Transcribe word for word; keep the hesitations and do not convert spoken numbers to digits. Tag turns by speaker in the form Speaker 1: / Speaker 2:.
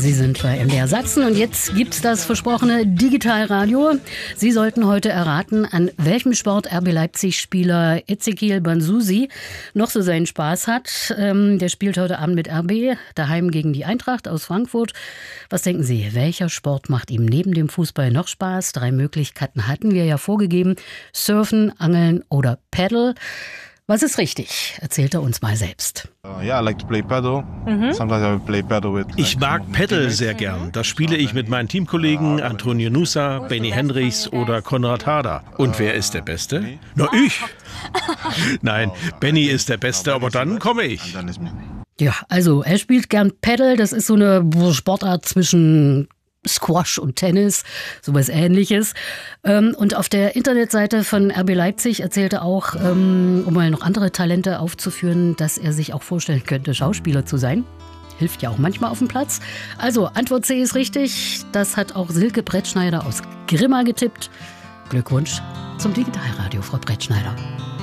Speaker 1: Sie sind bei M D R Sachsen und jetzt gibt's das versprochene Digitalradio. Sie sollten heute erraten, an welchem Sport R B Leipzig-Spieler Ezequiel Banzusi noch so seinen Spaß hat. Ähm, der spielt heute Abend mit R B daheim gegen die Eintracht aus Frankfurt. Was denken Sie, welcher Sport macht ihm neben dem Fußball noch Spaß? Drei Möglichkeiten hatten wir ja vorgegeben. Surfen, Angeln oder Paddle. Was ist richtig? Erzählt er uns mal selbst.
Speaker 2: Ich mag Paddle sehr gern. Das spiele ich mit meinen Teamkollegen Antonio Nusa, Benny Hendrichs oder Konrad Harder. Und wer ist der Beste? Na, ich! Nein, Benny ist der Beste, aber dann komme ich.
Speaker 1: Ja, also er spielt gern Paddle. Das ist so eine Sportart zwischen Squash und Tennis, sowas Ähnliches. Und auf der Internetseite von R B Leipzig erzählt er auch, um mal noch andere Talente aufzuführen, dass er sich auch vorstellen könnte, Schauspieler zu sein. Hilft ja auch manchmal auf dem Platz. Also, Antwort C ist richtig. Das hat auch Silke Brettschneider aus Grimma getippt. Glückwunsch zum Digitalradio, Frau Brettschneider.